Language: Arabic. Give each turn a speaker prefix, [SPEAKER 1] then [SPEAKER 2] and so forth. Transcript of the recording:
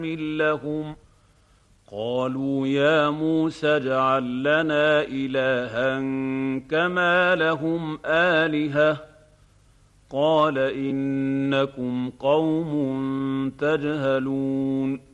[SPEAKER 1] لهم قالوا يا موسى اجعل لنا إلها كما لهم آلهة قال إنكم قوم تجهلون